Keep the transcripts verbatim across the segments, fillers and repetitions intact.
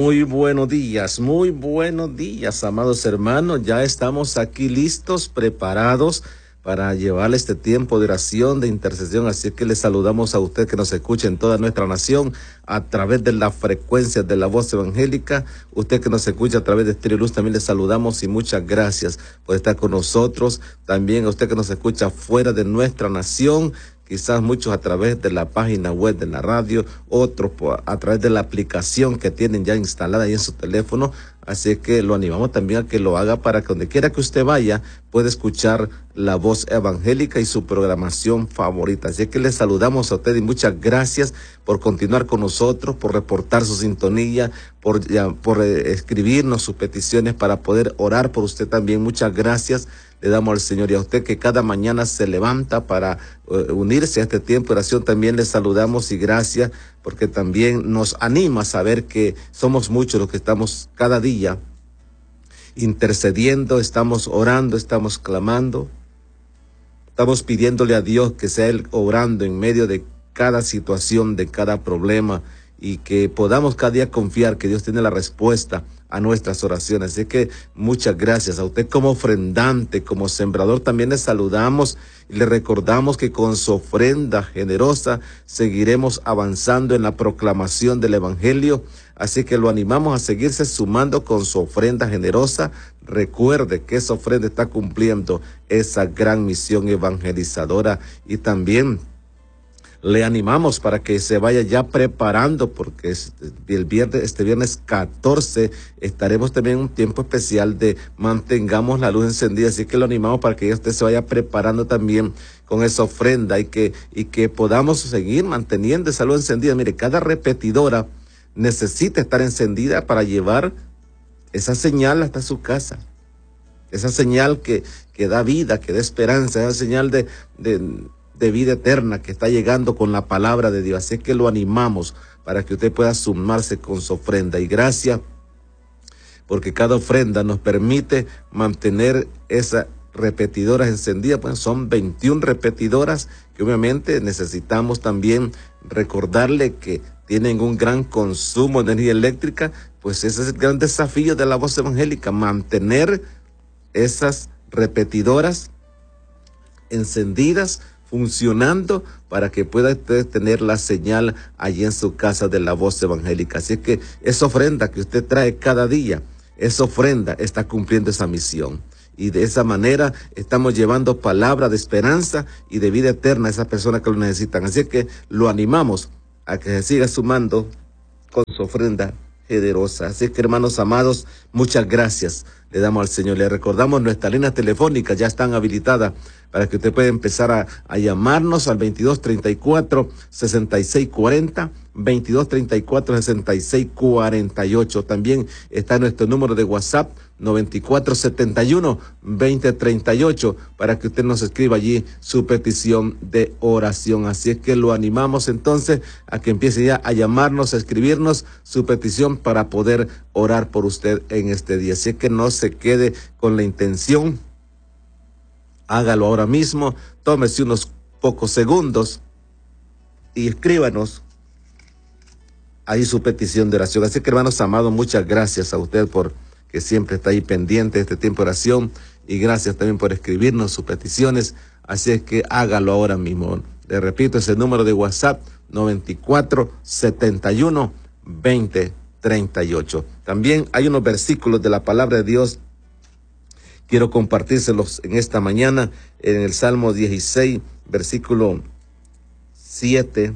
Muy buenos días, muy buenos días, amados hermanos. Ya estamos aquí listos, preparados para llevarle este tiempo de oración, de intercesión. Así que le saludamos a usted que nos escucha en toda nuestra nación a través de las frecuencias de la voz evangélica. Usted que nos escucha a través de Estéreo Luz, también le saludamos y muchas gracias por estar con nosotros. También a usted que nos escucha fuera de nuestra nación, quizás muchos a través de la página web de la radio, otros a través de la aplicación que tienen ya instalada ahí en su teléfono. Así que lo animamos también a que lo haga para que donde quiera que usted vaya pueda escuchar la voz evangélica y su programación favorita. Así que le saludamos a usted y muchas gracias por continuar con nosotros, por reportar su sintonía, por, ya, por eh, escribirnos sus peticiones para poder orar por usted también. Muchas gracias le damos al Señor, y a usted que cada mañana se levanta para uh, unirse a este tiempo de oración. También le saludamos y gracias porque también nos anima a saber que somos muchos los que estamos cada día intercediendo, estamos orando, estamos clamando, estamos pidiéndole a Dios que sea Él obrando en medio de cada situación, de cada problema, y que podamos cada día confiar que Dios tiene la respuesta a nuestras oraciones. Así que muchas gracias a usted como ofrendante, como sembrador. También le saludamos y le recordamos que con su ofrenda generosa seguiremos avanzando en la proclamación del evangelio. Así que lo animamos a seguirse sumando con su ofrenda generosa. Recuerde que esa ofrenda está cumpliendo esa gran misión evangelizadora, y también le animamos para que se vaya ya preparando, porque este, el viernes, este viernes catorce estaremos también en un tiempo especial de mantengamos la luz encendida. Así que lo animamos para que usted se vaya preparando también con esa ofrenda, y que, y que podamos seguir manteniendo esa luz encendida. Mire, cada repetidora necesita estar encendida para llevar esa señal hasta su casa. Esa señal que, que da vida, que da esperanza, esa señal de, de de vida eterna que está llegando con la palabra de Dios. Así que lo animamos para que usted pueda sumarse con su ofrenda. Y gracias porque cada ofrenda nos permite mantener esas repetidoras encendidas. Pues son veintiuna repetidoras que obviamente necesitamos también recordarle que tienen un gran consumo de energía eléctrica. Pues ese es el gran desafío de la voz evangélica, mantener esas repetidoras encendidas, funcionando, para que pueda usted tener la señal allí en su casa de la voz evangélica. Así que esa ofrenda que usted trae cada día, esa ofrenda está cumpliendo esa misión. Y de esa manera estamos llevando palabra de esperanza y de vida eterna a esas personas que lo necesitan. Así que lo animamos a que se siga sumando con su ofrenda generosa. Así que, hermanos amados, muchas gracias le damos al Señor. Le recordamos nuestras líneas telefónicas ya están habilitadas para que usted pueda empezar a, a llamarnos al veintidós treinta y cuatro, sesenta y seis cuarenta, veintidós treinta y cuatro, sesenta y seis cuarenta y ocho. También está nuestro número de WhatsApp noventa y cuatro setenta y uno, veinte treinta y ocho, para que usted nos escriba allí su petición de oración. Así es que lo animamos entonces a que empiece ya a llamarnos, a escribirnos su petición para poder orar por usted en este día. Así es que no se quede con la intención, hágalo ahora mismo, tómese unos pocos segundos y escríbanos ahí su petición de oración. Así que, hermanos amados, muchas gracias a usted por que siempre está ahí pendiente de este tiempo de oración, y gracias también por escribirnos sus peticiones. Así es que hágalo ahora mismo. Le repito, ese número de WhatsApp noventa y cuatro setenta y uno, veinte treinta y ocho. También hay unos versículos de la palabra de Dios, quiero compartírselos en esta mañana, en el Salmo dieciséis, versículo siete.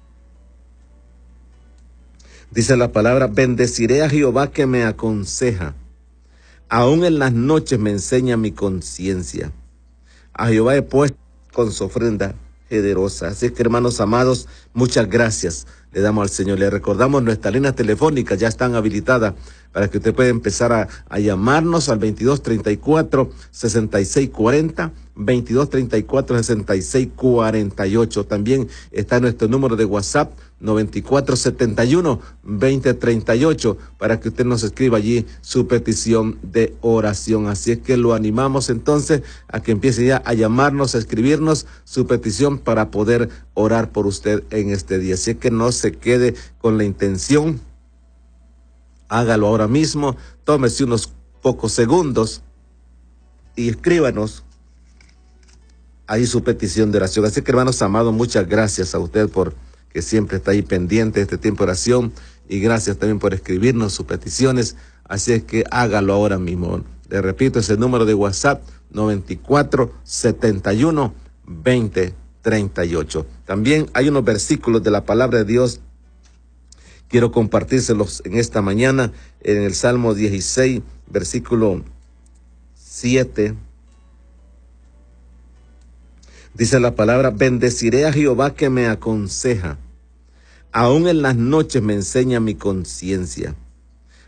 Dice la palabra: bendeciré a Jehová que me aconseja, aún en las noches me enseña mi conciencia. A Jehová he puesto con su ofrenda generosa. Así que, hermanos amados, muchas gracias le damos al Señor. Le recordamos nuestras líneas telefónicas ya están habilitadas para que usted pueda empezar a, a llamarnos al veintidós treinta y cuatro, sesenta y seis cuarenta, veintidós treinta y cuatro, sesenta y seis cuarenta y ocho. También está nuestro número de WhatsApp noventa y cuatro setenta y uno, veinte treinta y ocho, para que usted nos escriba allí su petición de oración. Así es que lo animamos entonces a que empiece ya a llamarnos, a escribirnos su petición para poder orar por usted en este día. Así es que no se quede con la intención, Hágalo ahora mismo, tómese unos pocos segundos y escríbanos ahí su petición de oración. Así que, hermanos amados, muchas gracias a usted por que siempre está ahí pendiente de este tiempo de oración, y gracias también por escribirnos sus peticiones. Así es que hágalo ahora mismo. Le repito, ese número de WhatsApp, noventa y cuatro, setenta y uno, veinte, treinta y ocho. También hay unos versículos de la palabra de Dios. Quiero compartírselos en esta mañana en el Salmo dieciséis, versículo siete. Dice la palabra: bendeciré a Jehová que me aconseja. Aún en las noches me enseña mi conciencia.